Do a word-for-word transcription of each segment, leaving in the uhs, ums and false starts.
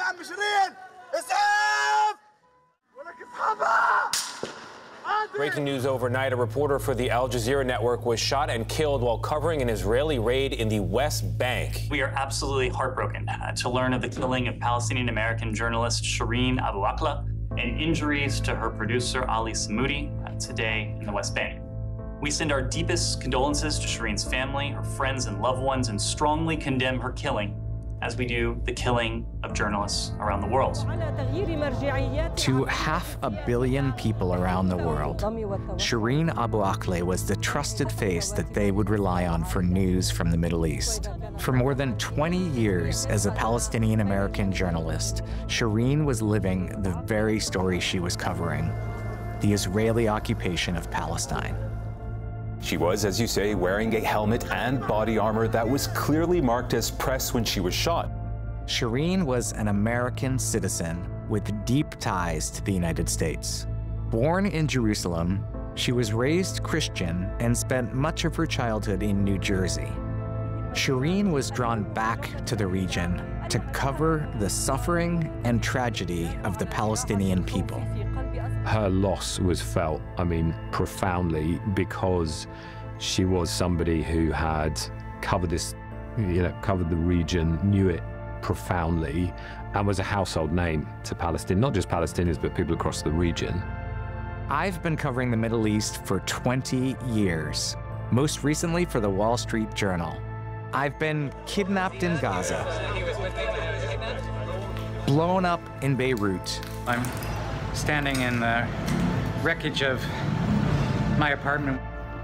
عم شيرين اسعاف ولك اصحابها. Breaking news overnight, a reporter for the Al Jazeera network was shot and killed while covering an Israeli raid in the West Bank. We are absolutely heartbroken uh, to learn of the killing of Palestinian-American journalist Shireen Abu Akleh and injuries to her producer Ali Samudi uh, today in the West Bank. We send our deepest condolences to Shireen's family, her friends and loved ones, and strongly condemn her killing, as we do the killing of journalists around the world. To half a billion people around the world, Shireen Abu Akleh was the trusted face that they would rely on for news from the Middle East. For more than twenty years as a Palestinian-American journalist, Shireen was living the very story she was covering, the Israeli occupation of Palestine. She was, as you say, wearing a helmet and body armor that was clearly marked as press when she was shot. Shireen was an American citizen with deep ties to the United States. Born in Jerusalem, she was raised Christian and spent much of her childhood in New Jersey. Shireen was drawn back to the region to cover the suffering and tragedy of the Palestinian people. Her loss was felt, I mean, profoundly, because she was somebody who had covered this, you know, covered the region, knew it profoundly, and was a household name to Palestine, not just Palestinians, but people across the region. I've been covering the Middle East for twenty years, most recently for the Wall Street Journal. I've been kidnapped in Gaza, blown up in Beirut. I'm standing in the wreckage of my apartment.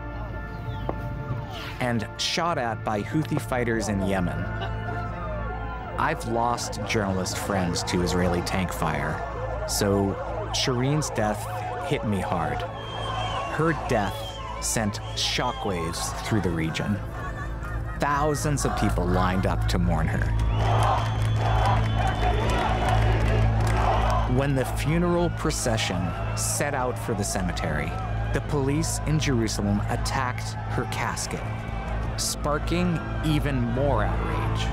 And shot at by Houthi fighters in Yemen. I've lost journalist friends to Israeli tank fire, so Shireen's death hit me hard. Her death sent shockwaves through the region. Thousands of people lined up to mourn her. When the funeral procession set out for the cemetery, the police in Jerusalem attacked her casket, sparking even more outrage.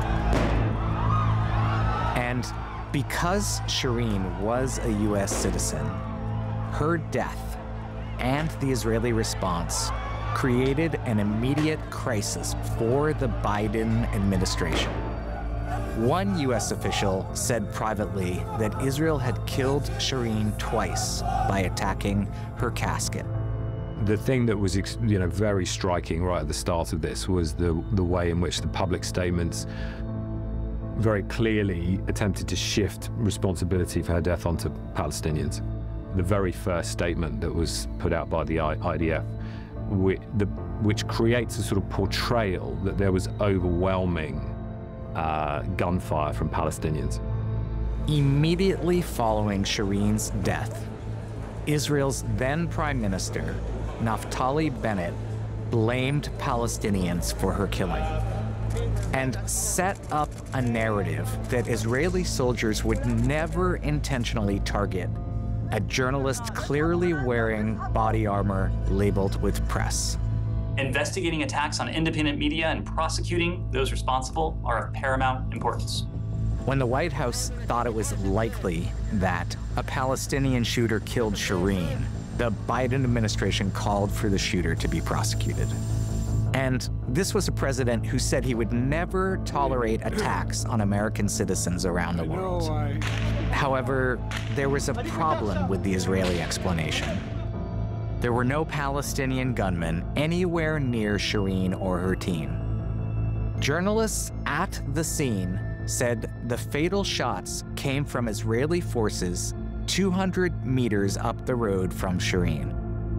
And because Shireen was a U S citizen, her death and the Israeli response created an immediate crisis for the Biden administration. One U S official said privately that Israel had killed Shireen twice by attacking her casket. The thing that was, you know, very striking right at the start of this was the, the way in which the public statements very clearly attempted to shift responsibility for her death onto Palestinians. The very first statement that was put out by the I D F, which, the, which creates a sort of portrayal that there was overwhelming Uh, gunfire from Palestinians. Immediately following Shireen's death, Israel's then Prime Minister, Naftali Bennett, blamed Palestinians for her killing and set up a narrative that Israeli soldiers would never intentionally target a journalist clearly wearing body armor labeled with press. Investigating attacks on independent media and prosecuting those responsible are of paramount importance. When the White House thought it was likely that a Palestinian shooter killed Shireen, the Biden administration called for the shooter to be prosecuted. And this was a president who said he would never tolerate attacks on American citizens around the world. However, there was a problem with the Israeli explanation. There were no Palestinian gunmen anywhere near Shireen or her team. Journalists at the scene said the fatal shots came from Israeli forces two hundred meters up the road from Shireen.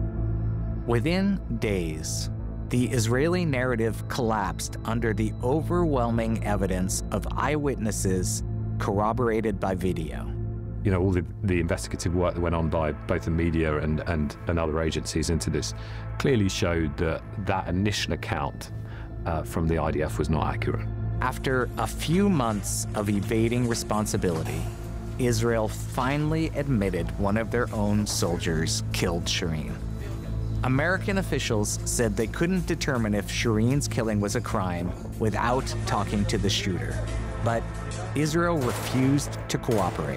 Within days, the Israeli narrative collapsed under the overwhelming evidence of eyewitnesses corroborated by video. You know, all the, the investigative work that went on by both the media and, and, and other agencies into this clearly showed that that initial account uh, from the I D F was not accurate. After a few months of evading responsibility, Israel finally admitted one of their own soldiers killed Shireen. American officials said they couldn't determine if Shireen's killing was a crime without talking to the shooter. But Israel refused to cooperate.